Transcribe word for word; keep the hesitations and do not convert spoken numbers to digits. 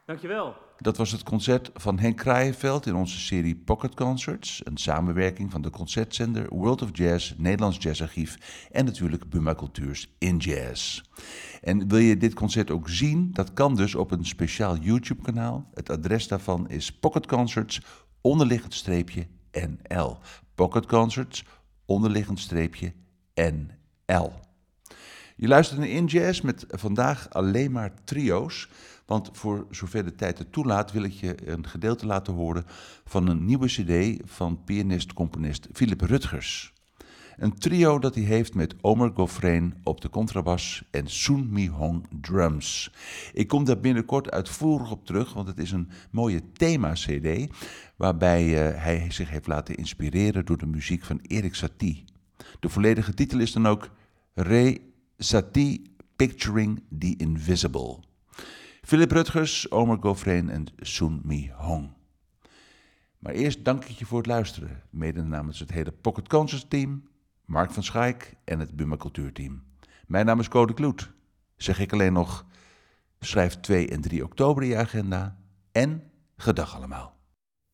Dankjewel. Dat was het concert van Henk Kraaienveld in onze serie Pocket Concerts. Een samenwerking van de concertzender World of Jazz, Nederlands Jazzarchief en natuurlijk Buma Cultuurs in Jazz. En wil je dit concert ook zien? Dat kan dus op een speciaal YouTube-kanaal. Het adres daarvan is Pocket Concerts, onderliggend streepje N L. Pocket Concerts, onderliggend streepje N L. Je luistert naar In Jazz met vandaag alleen maar trio's. Want voor zover de tijd het toelaat wil ik je een gedeelte laten horen van een nieuwe cd van pianist-componist Philip Rutgers. Een trio dat hij heeft met Omer Gauffrain op de contrabas en Soon Mi Hong drums. Ik kom daar binnenkort uitvoerig op terug, want het is een mooie thema-cd waarbij uh, hij zich heeft laten inspireren door de muziek van Erik Satie. De volledige titel is dan ook Re Satie Picturing the Invisible. Philip Rutgers, Omer Gauffrain en Soon Mi Hong. Maar eerst dank ik je voor het luisteren, mede namens het hele Pocket Concerts team, Mark van Schaik en het Buma Cultuurteam. Mijn naam is Code Kloet. Zeg ik alleen nog, schrijf twee en drie oktober in je agenda en gedag allemaal.